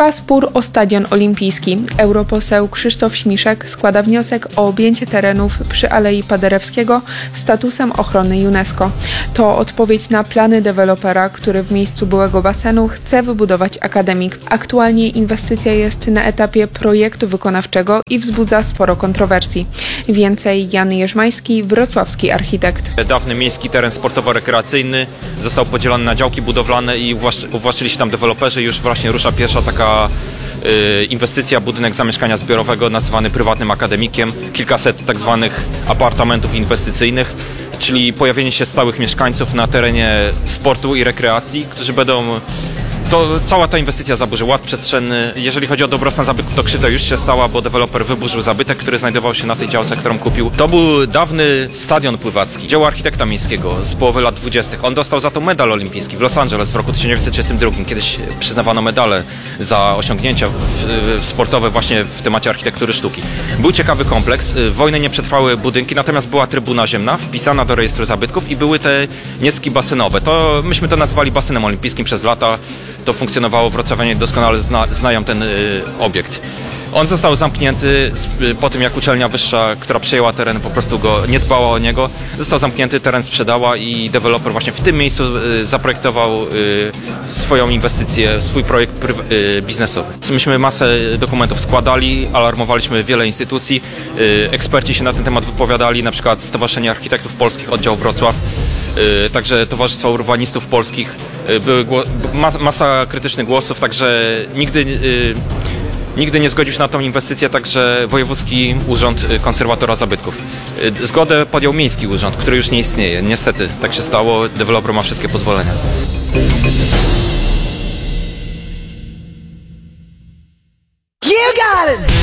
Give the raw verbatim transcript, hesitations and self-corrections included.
Trwa spór o stadion olimpijski. Europoseł Krzysztof Śmiszek składa wniosek o objęcie terenów przy Alei Paderewskiego statusem ochrony UNESCO. To odpowiedź na plany dewelopera, który w miejscu byłego basenu chce wybudować akademik. Aktualnie inwestycja jest na etapie projektu wykonawczego i wzbudza sporo kontrowersji. Więcej Jan Jerzmański, wrocławski architekt. Dawny miejski teren sportowo-rekreacyjny został podzielony na działki budowlane i uwłaszczyli się tam deweloperzy. Już właśnie rusza pierwsza taka y, inwestycja, budynek zamieszkania zbiorowego nazywany prywatnym akademikiem. Kilkaset tak zwanych apartamentów inwestycyjnych, czyli pojawienie się stałych mieszkańców na terenie sportu i rekreacji, którzy będą... To cała ta inwestycja zaburzy ład przestrzenny. Jeżeli chodzi o dobrostan zabytków, to krzywda już się stała, bo deweloper wyburzył zabytek, który znajdował się na tej działce, którą kupił. To był dawny stadion pływacki, dzieło architekta miejskiego z połowy lat dwudziestych. On dostał za to medal olimpijski w Los Angeles w roku tysiąc dziewięćset trzydziestym drugim. Kiedyś przyznawano medale za osiągnięcia w, w, sportowe właśnie w temacie architektury sztuki. Był ciekawy kompleks. Wojny nie przetrwały budynki, natomiast była trybuna ziemna wpisana do rejestru zabytków i były te nieski basenowe. To myśmy to nazywali basenem olimpijskim przez lata. To funkcjonowało, wrocławianie doskonale zna, znają ten y, obiekt. On został zamknięty y, po tym, jak uczelnia wyższa, która przejęła teren, po prostu go nie dbała o niego. Został zamknięty, teren sprzedała i deweloper właśnie w tym miejscu y, zaprojektował y, swoją inwestycję, swój projekt y, biznesowy. Myśmy masę dokumentów składali, alarmowaliśmy wiele instytucji. Y, eksperci się na ten temat wypowiadali, na przykład Stowarzyszenie Architektów Polskich, oddział Wrocław, y, także Towarzystwo Urbanistów Polskich. Były masa krytycznych głosów, także nigdy, yy, nigdy nie zgodził się na tą inwestycję, także Wojewódzki Urząd Konserwatora Zabytków. Yy, zgodę podjął Miejski Urząd, który już nie istnieje. Niestety tak się stało, deweloper ma wszystkie pozwolenia. You got it!